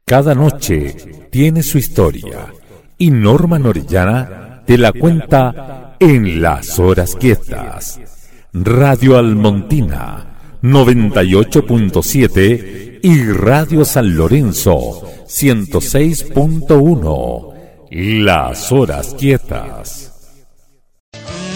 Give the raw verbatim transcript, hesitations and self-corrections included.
Cada noche tiene su historia y Norma Orellana te la cuenta en Las Horas Quietas. Radio Almontina noventa y ocho punto siete y Radio San Lorenzo ciento seis punto uno. Las Horas Quietas.